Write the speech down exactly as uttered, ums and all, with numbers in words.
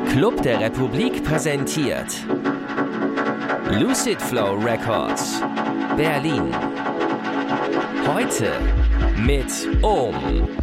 Club der Republik präsentiert Lucid Flow Records, Berlin. Heute mit Ohm.